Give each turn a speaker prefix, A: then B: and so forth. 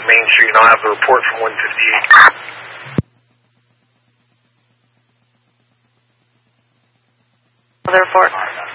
A: Main Street, and I'll have the report from 158.
B: The report.